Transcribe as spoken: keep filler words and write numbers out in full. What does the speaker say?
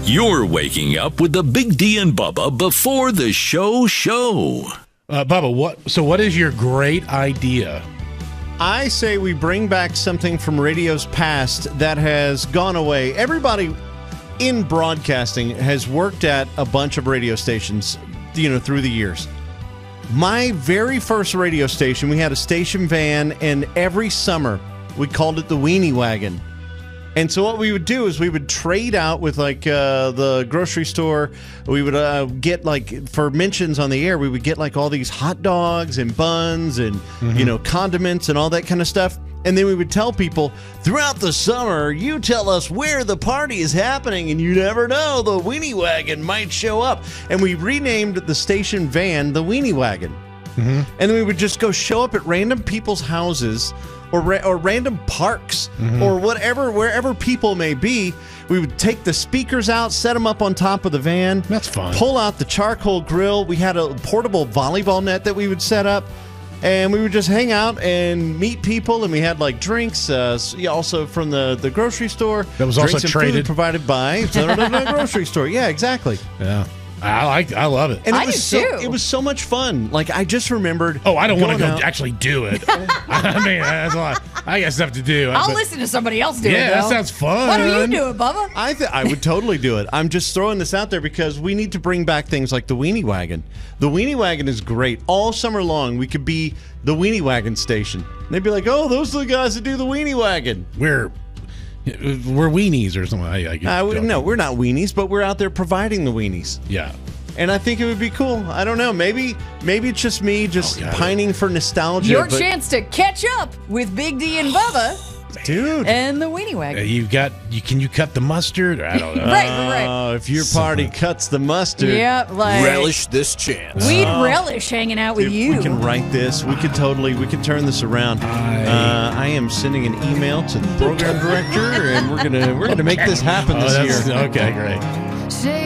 You're waking up with the Big D and Bubba before the show show. Uh, Bubba, what? So what is your great idea? I say we bring back something from radio's past that has gone away. Everybody in broadcasting has worked at a bunch of radio stations, you know, through the years. My very first radio station, we had a station van, and every summer we called it the Weenie Wagon. And so what we would do is we would trade out with, like, uh, the grocery store. We would uh, get, like, for mentions on the air, we would get, like, all these hot dogs and buns and, mm-hmm. you know, condiments and all that kind of stuff. And then we would tell people, throughout the summer, you tell us where the party is happening, and you never know, the Weenie Wagon might show up. And we renamed the station van the Weenie Wagon. Mm-hmm. And then we would just go show up at random people's houses or ra- or random parks mm-hmm. or whatever, wherever people may be. We would take the speakers out, set them up on top of the van. That's fun. Pull out the charcoal grill. We had a portable volleyball net that we would set up. And we would just hang out and meet people, and we had, like, drinks, uh, also from the, the grocery store. That was drinks also and traded. Food provided by the grocery store. Yeah, exactly. Yeah. I like. I love it. And it I was do so, too. It was so much fun. Like, I just remembered. Oh, I don't want to go out. actually do it. I mean, that's a lot. I got stuff to do. I'll but, listen to somebody else do yeah, it. Yeah, that though. sounds fun. What are you doing, Bubba? I th- I would totally do it. I'm just throwing this out there because we need to bring back things like the Weenie Wagon. The Weenie Wagon is great. All summer long, we could be the Weenie Wagon station. And they'd be like, oh, those are the guys that do the Weenie Wagon. We're we're weenies or something. I, I uh, we, no, we're not weenies, but we're out there providing the weenies. Yeah. And I think it would be cool. I don't know. Maybe maybe it's just me just oh, pining for nostalgia. Your but, chance to catch up with Big D and Bubba. Dude. And the Weenie Uh, Wagon. you've got, you can you cut the mustard? I don't know. Right, right, right. Oh, if your party Something. cuts the mustard. Yeah, like Relish this chance. we'd relish hanging out with Dude, you. we can write this. We could totally, we could turn this around. I- Uh, I am sending an email to the program director, and we're gonna we're gonna make this happen Oh, this that's, year. okay, great. Say